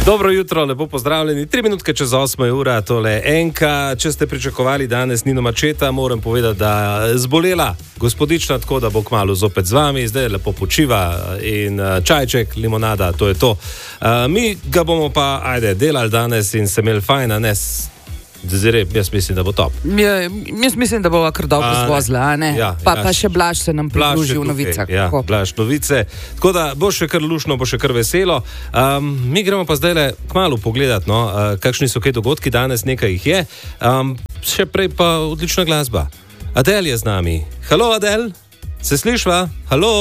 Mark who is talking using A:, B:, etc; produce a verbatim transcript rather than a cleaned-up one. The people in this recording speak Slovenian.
A: Dobro jutro, lepo pozdravljeni. Tri minutke čez osma ura, tole enka. Če ste pričakovali danes Nino Mačeta, moram povedati, da zbolela gospodična, tako da bo kmalu zopet z vami. Zdaj lepo počiva in čajček, limonada, to je to. Uh, mi ga bomo pa, ajde, delali danes in se imeli fajn, a ne Zdaj, jaz mislim, da bo top.
B: Ja, jaz mislim, da bo kar dobro zvozila, a ne?
A: Ja,
B: pa,
A: ja,
B: pa še Blaž se nam pridruži v novicah.
A: Ja, Blaž novice. Tako da bo še kar lušno, bo še kar veselo. Um, mi gremo pa zdaj le kmalu pogledati, no, uh, kakšni so kaj dogodki, danes nekaj jih je. Um, še prej pa odlična glasba. Adel je z nami. Halo, Adel? Se slišva? Halo?